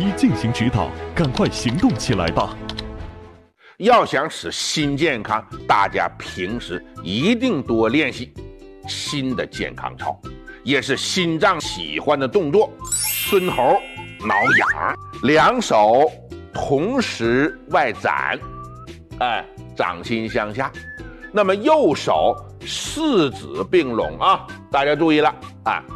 一进行指导，赶快行动起来吧！ 要想使心健康，大家平时一定多练习心的健康操，也是心脏喜欢的动作。孙猴挠痒，两手同时外展，掌心向下。那么右手四指并拢啊，大家注意了啊，